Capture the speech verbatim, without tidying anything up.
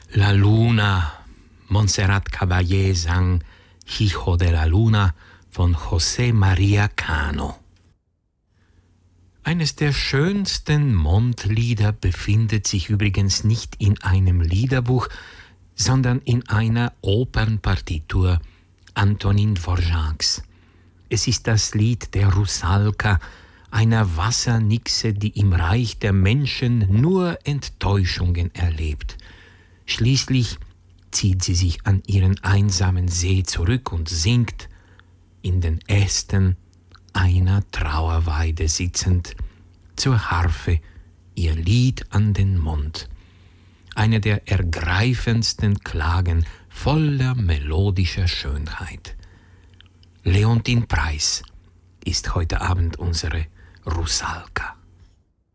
La Luna, Montserrat Caballé sang Hijo de la Luna von José María Cano. Eines der schönsten Mondlieder befindet sich übrigens nicht in einem Liederbuch, sondern in einer Opernpartitur Antonin Dvořáks. Es ist das Lied der Rusalka, einer Wassernixe, die im Reich der Menschen nur Enttäuschungen erlebt. Schließlich zieht sie sich an ihren einsamen See zurück und singt, in den Ästen einer Trauerweide sitzend, zur Harfe ihr Lied an den Mund. Eine der ergreifendsten Klagen voller melodischer Schönheit. Leontin Preiss ist heute Abend unsere Rusalka.